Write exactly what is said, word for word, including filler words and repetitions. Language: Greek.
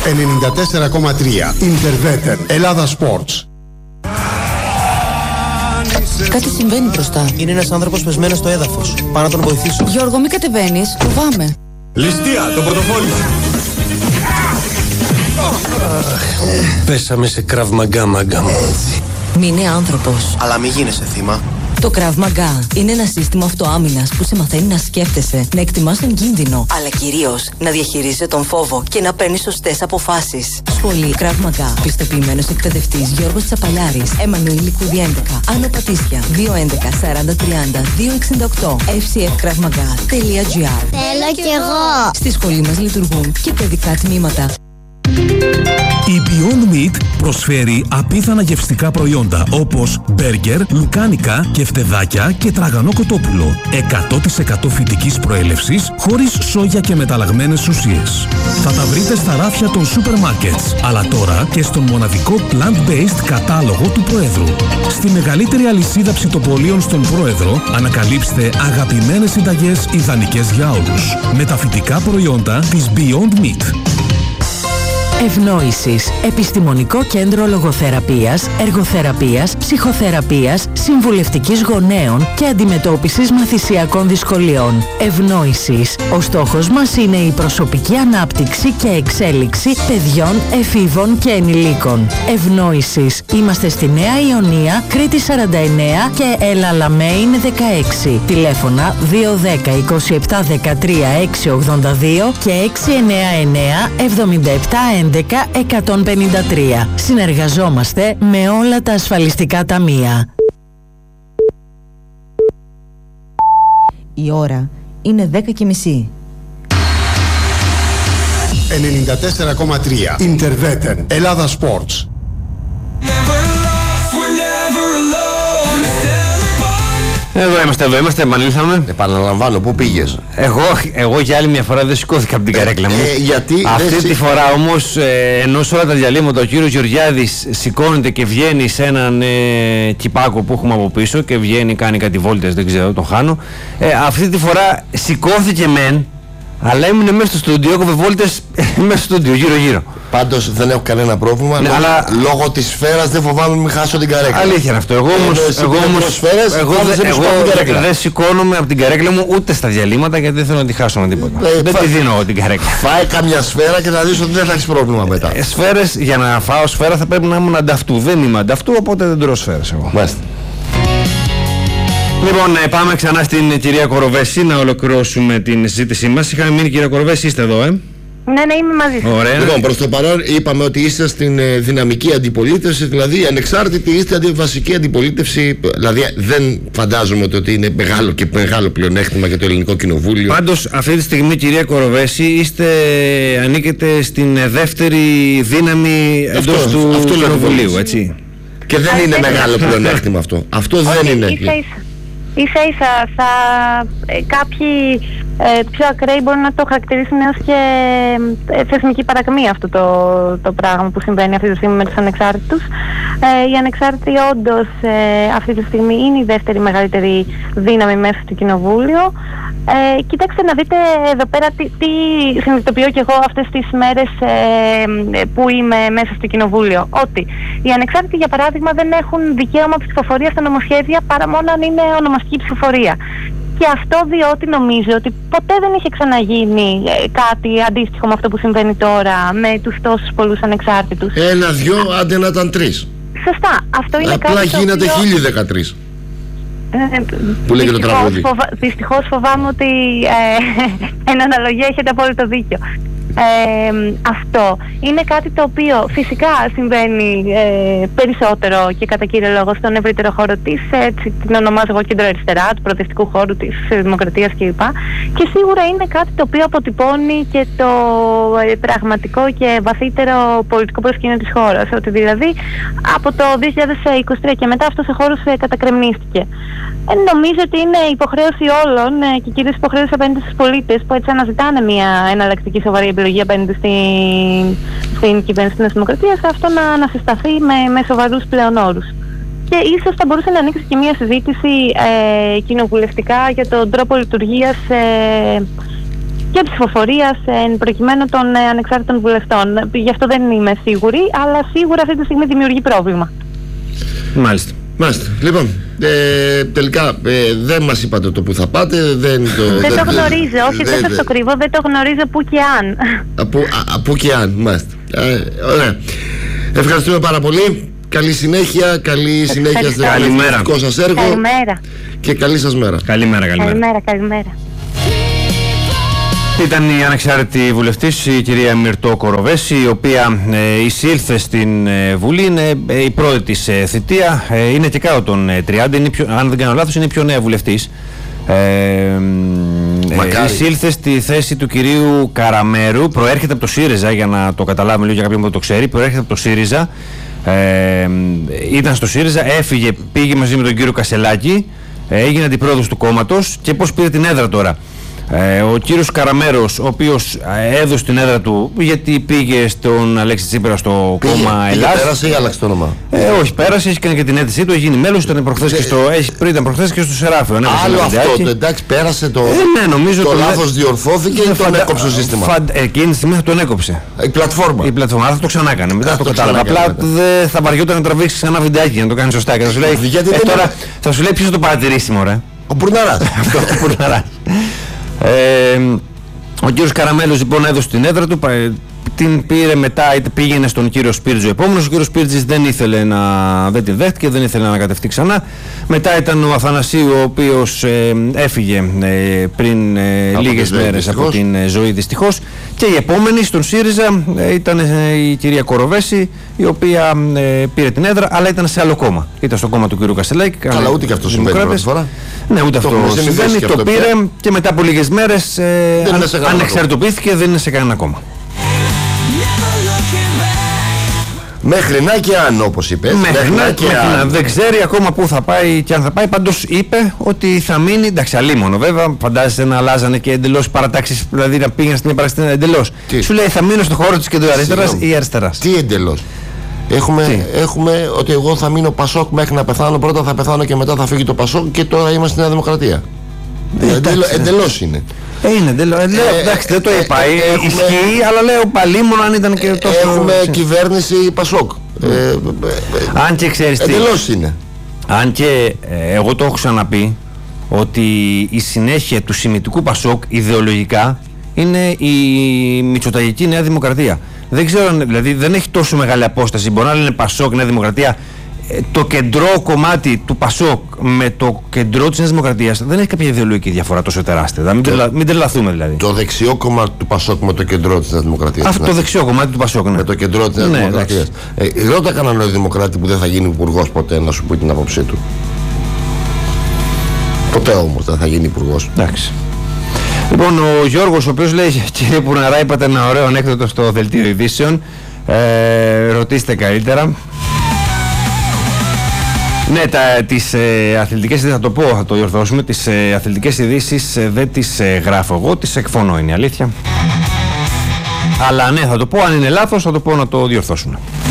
ενενήντα τέσσερα κόμμα τρία Interveten Ελλάδα Sports. Κάτι συμβαίνει μπροστά. Είναι ένας άνθρωπος πεσμένος στο έδαφος. Πάω να τον βοηθήσω. Γιώργο, μην κατεβαίνεις. Φοβάμαι. Ληστεία, το πορτοφόλι σου. Πέσαμε σε Krav Maga, μάγκα μου. Μην είναι άνθρωπος. Αλλά μην γίνεσαι θύμα. Το Krav Maga είναι ένα σύστημα αυτοάμυνας που σε μαθαίνει να σκέφτεσαι, να εκτιμάς τον κίνδυνο, αλλά κυρίως να διαχειρίζεσαι τον φόβο και να παίρνεις σωστές αποφάσεις. Σχολή Krav Maga. Πιστοποιημένος εκπαιδευτής Γιώργος Τσαπαλιάρης. Εμμανουήλ Κούδη έντεκα. Άνω Πατήσια. δύο έντεκα σαράντα τριάντα δύο εξήντα οκτώ. εφ σι εφ krav maga τελεία τζι άρ. Θέλω κι εγώ. Στη σχολή μας λειτουργούν και παιδικά τμήματα. Η Beyond Meat προσφέρει απίθανα γευστικά προϊόντα όπως μπέργκερ, λουκάνικα, κεφτεδάκια και τραγανό κοτόπουλο. εκατό τοις εκατό φυτικής προέλευσης, χωρίς σόγια και μεταλλαγμένες ουσίες. Θα τα βρείτε στα ράφια των σούπερ μάρκετς, αλλά τώρα και στον μοναδικό plant-based κατάλογο του Προέδρου. Στη μεγαλύτερη αλυσίδα ψητοπολίων στον Πρόεδρο, ανακαλύψτε αγαπημένες συνταγές ιδανικές για όλους. Με τα φυτικά προϊόντα της Beyond Meat. Ευνόησης. Επιστημονικό κέντρο λογοθεραπείας, εργοθεραπείας, ψυχοθεραπείας, συμβουλευτικής γονέων και αντιμετώπισης μαθησιακών δυσκολιών. Ευνόησης. Ο στόχος μας είναι η προσωπική ανάπτυξη και εξέλιξη παιδιών, εφήβων και ενηλίκων. Ευνόησης. Είμαστε στη Νέα Ιωνία, Κρήτη σαράντα εννέα και Ελαλαμέιν δεκαέξι. Τηλέφωνα δύο ένα μηδέν είκοσι επτά δεκατρία έξι ογδόντα δύο και έξι εννέα εννέα εβδομήντα επτά έντεκα εκατόν πενήντα τρία. Συνεργαζόμαστε με όλα τα ασφαλιστικά ταμεία. Η ώρα είναι δέκα και μισή. ενενήντα τέσσερα κόμμα τρία Interveten Ελλάδα Sports. Εδώ είμαστε, εδώ είμαστε, επανήλθαμε. Επαναλαμβάνω, πού πήγες? Εγώ, εγώ για άλλη μια φορά δεν σηκώθηκα από την καρέκλα μου. Ε, γιατί Αυτή δεν τη σηκ... φορά όμως, ε, ενώ σε όλα τα διαλύματα ο κύριος Γεωργιάδης σηκώνεται και βγαίνει σε έναν ε, κυπάκο που έχουμε από πίσω και βγαίνει, κάνει κάτι βόλτες, δεν ξέρω, τον χάνω. Ε, αυτή τη φορά σηκώθηκε μεν, αλλά έμεινε μέσα στο στούντιο, έκοβε βόλτες μέσα στο στούντιο, γύρω-γύρω. Πάντως δεν έχω κανένα πρόβλημα, ναι, λόγω, αλλά... λόγω της σφαίρας δεν φοβάμαι μην χάσω την καρέκλα. Αλήθεια είναι αυτό. Εγώ όμως, εγώ όμως σφαίρες, εγώ, δε, εγώ δεν σηκώνομαι από την καρέκλα μου ούτε στα διαλύματα γιατί δεν θέλω να τη χάσω με τίποτα. Ε, δεν φά... τη δίνω εγώ την καρέκλα. Φάει καμιά σφαίρα και θα δεις ότι δεν θα έχεις πρόβλημα μετά. Ε, σφαίρες, για να φάω σφαίρα θα πρέπει να ήμουν ανταυτού. Δεν είμαι ανταυτού, οπότε δεν τρώω σφαίρες εγώ. Μάλιστα. Λοιπόν, πάμε ξανά στην κυρία Κοροβέση να ολοκληρώσουμε την συζήτησή μας. Είχαμε μείνει, κυρία Κοροβέση, είστε εδώ, ε. Ναι, ναι, είμαι μαζί σας. Ωραία. Λοιπόν, προς το παρόν είπαμε ότι είστε στην ε, δυναμική αντιπολίτευση, δηλαδή ανεξάρτητη είστε αντι, βασική αντιπολίτευση. Δηλαδή δεν φαντάζομαι ότι είναι μεγάλο και μεγάλο πλεονέκτημα για το ελληνικό κοινοβούλιο. Πάντως, αυτή τη στιγμή, κυρία Κοροβέση, είστε, ανήκετε στην δεύτερη δύναμη εντός του αυτό κοινοβουλίου, έτσι. Και δεν είναι μεγάλο πλεονέκτημα αυτό. Αυτό Όχι, δεν είναι. Ίσα ίσα, ίσα, ίσα θα, ε, κάποιοι ε, πιο ακραίοι μπορούν να το χαρακτηρίσουν έως και ε, θεσμική παρακμή αυτό το, το πράγμα που συμβαίνει αυτή τη στιγμή με τους ανεξάρτητους. Ε, οι ανεξάρτητοι όντως ε, αυτή τη στιγμή είναι η δεύτερη μεγαλύτερη δύναμη μέσα στο κοινοβούλιο. Ε, κοιτάξτε να δείτε εδώ πέρα τι, τι συνειδητοποιώ και εγώ αυτές τις μέρες ε, που είμαι μέσα στο κοινοβούλιο. Ότι οι ανεξάρτητοι, για παράδειγμα, δεν έχουν δικαίωμα ψηφοφορία στα νομοσχέδια παρά μόνο αν είναι ονομαστική ψηφοφορία. Και αυτό διότι νομίζω ότι ποτέ δεν είχε ξαναγίνει ε, κάτι αντίστοιχο με αυτό που συμβαίνει τώρα με τους τόσους πολλούς ανεξάρτητους. Ένα, δυο, άντε να ήταν τρεις. Σωστά. Αυτό είναι απλά κάτι γίνεται οποίο... χίλιοι δεκατρείς. Ε, που λέγεται το τραγούδι. Φοβα... Δυστυχώς φοβάμαι ότι ε, εν αναλογία έχετε απόλυτο δίκιο. Ε, αυτό είναι κάτι το οποίο φυσικά συμβαίνει ε, περισσότερο και κατά κύριο λόγο στον ευρύτερο χώρο της, έτσι την ονομάζω εγώ κέντρο αριστερά, του προοδευτικού χώρου της δημοκρατίας κλπ. Και σίγουρα είναι κάτι το οποίο αποτυπώνει και το ε, πραγματικό και βαθύτερο πολιτικό προσκήνιο της χώρας, ότι δηλαδή από το δύο χιλιάδες είκοσι τρία και μετά αυτός ο χώρος ε, κατακρεμνίστηκε. Ε, νομίζω ότι είναι υποχρέωση όλων ε, και κυρίως υποχρέωση απέναντι στους πολίτες που έτσι αναζητάνε μια εναλλακτική σοβαρή επιλογή απέναντι στην, στην κυβέρνηση της Δημοκρατίας, αυτό να, να συσταθεί με, με σοβαρούς πλέον όρους. Και ίσως θα μπορούσε να ανοίξει και μια συζήτηση ε, κοινοβουλευτικά για τον τρόπο λειτουργίας ε, και ψηφοφορίας εν προκειμένου των ε, ανεξάρτητων βουλευτών. Γι' αυτό δεν είμαι σίγουρη, αλλά σίγουρα αυτή τη στιγμή δημιουργεί πρόβλημα. Μάλιστα. Μάλιστα. Λοιπόν, ε, τελικά ε, δεν μας είπατε το που θα πάτε. Δεν το, δεν δεν, το γνωρίζω, όχι, δεν, δεν σας το κρύβω, δεν το γνωρίζω που και αν. Από, από και αν, μάλιστα. Ε, ωραία. Ευχαριστούμε πάρα πολύ. Καλή συνέχεια, καλή συνέχεια στο εκπαιδευτικό σας έργο. Καλημέρα. Και καλή σας μέρα. Καλημέρα, καλημέρα. Καλημέρα, καλημέρα. Ήταν η ανεξάρτητη βουλευτής, η κυρία Μυρτώ Κοροβέση, η οποία ε, εισήλθε στην ε, Βουλή, είναι ε, η πρώτη της ε, θητεία, ε, είναι και κάτω των ε, τριάντα, είναι πιο, αν δεν κάνω λάθος είναι η πιο νέα βουλευτής. Ε, ε, εισήλθε στη θέση του κυρίου Καραμέρου, προέρχεται από το ΣΥΡΙΖΑ, για να το καταλάβουμε λίγο για κάποιον που το ξέρει, προέρχεται από το ΣΥΡΙΖΑ, ε, ήταν στο ΣΥΡΙΖΑ, έφυγε, πήγε μαζί με τον κύριο Κασελάκη, ε, έγινε αντιπρόεδρος του κόμματος και πώς πήρε την έδρα τώρα. Ε, ο κύριος Καραμέρος, ο οποίος ε, έδωσε την έδρα του γιατί πήγε στον Αλέξη Τσίπρα στο πήγε, κόμμα πήγε, Ελλάς. Πέρασε ή άλλαξε το όνομα? Ε, όχι, πέρασε, έχει κάνει και την αίτησή του, έχει γίνει μέλος, ήταν προχθές και στο, έχει, πριν ήταν προχθές και στο Σεράφιο. Άλλο αυτό, το, εντάξει, πέρασε το, ε, ναι, νομίζω το, το λάθος διορθώθηκε ή τον φαντα... έκοψε το σύστημα? Φαν... Εκείνη τη στιγμή θα τον έκοψε. Η πλατφόρμα. Η πλατφόρμα, αλλά θα το ξανά έκανε, μετά το, το κατάλαβα. Απλά δεν θα βαριόταν να τραβήξει ένα βιντεάκι για να το κάνει σωστά και θα σου λέει, ε, τώρα, θα σου λέει ποιος θα το παρατηρήσει, μωρέ. Ο Μπουρναράς. Ο Μπουρναράς. Ε, ο κύριος Καραμέλος λοιπόν έδωσε την έδρα του, την πήρε μετά, πήγαινε στον κύριο Σπίρτζο επόμενος. Ο κύριος Σπίρτζης δεν ήθελε να, δεν την δέχτηκε, δεν ήθελε να ανακατευτεί ξανά. Μετά ήταν ο Αθανασίου, ο οποίος ε, έφυγε ε, πριν ε, λίγες μέρες δυστυχώς. από την ε, ζωή δυστυχώς. Και η επόμενη στον ΣΥΡΙΖΑ ε, ήταν ε, η κυρία Κοροβέση, η οποία ε, πήρε την έδρα, αλλά ήταν σε άλλο κόμμα. Ήταν στο κόμμα του κύριου Κασελάκη. Αλλά ούτε και αυτό συμβαίνει πρώτη φορά. Ναι, ούτε το αυτό συμβαίνει. Το, το πήρε και μετά από λίγες μέρες ε, αν, ανεξαρτητοποιήθηκε, δεν είναι σε κανένα κόμμα. Μέχρι να και αν, όπως είπες. Μέχρι να και αν. Δεν ξέρει ακόμα πού θα πάει και αν θα πάει. Πάντως είπε ότι θα μείνει. Εντάξει, αλίμονο βέβαια. Φαντάζεσαι να αλλάζανε και εντελώς παρατάξεις, δηλαδή να πήγαινε στην παραστήνα εντελώς. Τι? Σου λέει θα μείνω στο χώρο της κεντροαριστεράς ή αριστεράς. Τι εντελώς? Έχουμε, έχουμε ότι εγώ θα μείνω Πασόκ μέχρι να πεθάνω. Πρώτα θα πεθάνω και μετά θα φύγει το Πασόκ και τώρα είμαστε στη Νέα Δημοκρατία. Ε, εντελώς, εντελώς είναι. Ε, είναι εντελώς. Ε, εντάξει, δεν το είπα. Ε, ε, ισχύει, αλλά λέω πάλι μόνο αν ήταν και τόσο. Έχουμε κυβέρνηση Πασόκ. Mm. Ε, ε, αν και ξέρεις τι. Εντελώς είναι. Αν και ε, εγώ το έχω ξαναπεί ότι η συνέχεια του σημιτικού Πασόκ ιδεολογικά είναι η μητσοταγική Νέα Δημοκρατία. Δεν ξέρω, δηλαδή δεν έχει τόσο μεγάλη απόσταση. Μπορεί να λένε Πασόκ, Νέα Δημοκρατία. Το κεντρό κομμάτι του Πασόκ με το κεντρό της Νέας Δημοκρατίας δεν έχει κάποια ιδεολογική διαφορά τόσο τεράστια. Το, μην, τρελα, μην τρελαθούμε δηλαδή. Το δεξιό κομμάτι του Πασόκ με το κεντρό της Νέας Δημοκρατίας. Αυτό το δεξιό κομμάτι του Πασόκ, ναι. Με το κεντρό της Νέας ναι, Δημοκρατίας. Ε, ρώτα κανέναν Δημοκράτη που δεν θα γίνει υπουργός ποτέ να σου πει την άποψή του. Ποτέ όμως δεν θα γίνει υπουργός. Εντάξει. Λοιπόν, ο Γιώργος, ο οποίος λέει, κύριε Πουρναρά, είπατε ένα ωραίο ανέκδοτο στο δελτίο ειδήσεων. Ε, ρωτήστε καλύτερα. Ναι, τα, τις ε, αθλητικές ειδήσεις, θα το πω, θα το διορθώσουμε, τις ε, αθλητικές ειδήσεις ε, δεν τις ε, γράφω εγώ, τις εκφωνώ, είναι η αλήθεια. Αλλά ναι, θα το πω, αν είναι λάθος θα το πω να το διορθώσουμε.